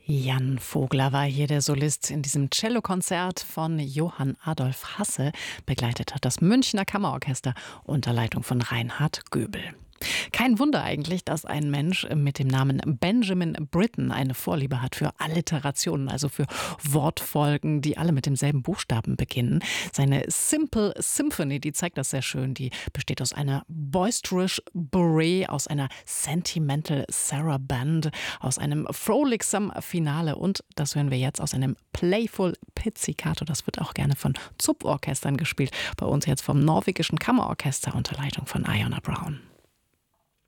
Jan Vogler war hier der Solist in diesem Cellokonzert von Johann Adolf Hasse. Begleitet hat das Münchner Kammerorchester unter Leitung von Reinhard Göbel. Kein Wunder eigentlich, dass ein Mensch mit dem Namen Benjamin Britten eine Vorliebe hat für Alliterationen, also für Wortfolgen, die alle mit demselben Buchstaben beginnen. Seine Simple Symphony, die zeigt das sehr schön. Die besteht aus einer Boisterous Bourrée, aus einer Sentimental Sarabande, aus einem Frolicsome Finale und, das hören wir jetzt, aus einem Playful Pizzicato. Das wird auch gerne von Zupforchestern gespielt. Bei uns jetzt vom norwegischen Kammerorchester unter Leitung von Iona Brown.